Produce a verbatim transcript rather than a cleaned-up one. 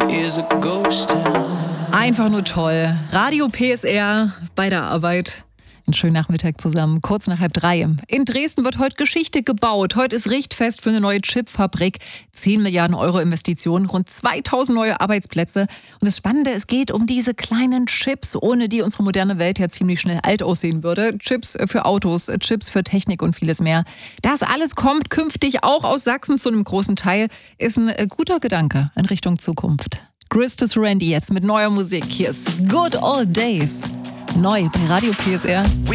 is a ghost town. Einfach nur toll. Radio P S R bei der Arbeit. Einen schönen Nachmittag zusammen, kurz nach halb drei. In Dresden wird heute Geschichte gebaut. Heute ist Richtfest für eine neue Chipfabrik. zehn Milliarden Euro Investitionen, rund zweitausend neue Arbeitsplätze. Und das Spannende, es geht um diese kleinen Chips, ohne die unsere moderne Welt ja ziemlich schnell alt aussehen würde. Chips für Autos, Chips für Technik und vieles mehr. Das alles kommt künftig auch aus Sachsen zu einem großen Teil. Ist ein guter Gedanke in Richtung Zukunft. Christus Randy jetzt mit neuer Musik. Hier ist Good Old Days. Neu bei Radio P S R.